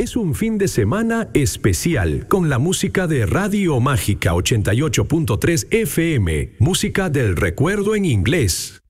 es un fin de semana especial con la música de Radio Mágica 88.3 FM, música del recuerdo en inglés.